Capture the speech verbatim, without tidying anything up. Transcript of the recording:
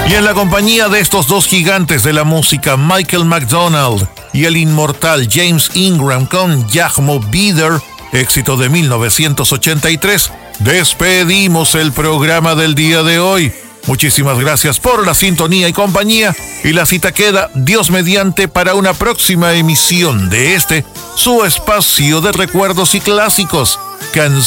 Y en la compañía de estos dos gigantes de la música, Michael McDonald y el inmortal James Ingram con Yahmo Beather, éxito de mil novecientos ochenta y tres, despedimos el programa del día de hoy. Muchísimas gracias por la sintonía y compañía, y la cita queda, Dios mediante, para una próxima emisión de este, su espacio de recuerdos y clásicos, Canciones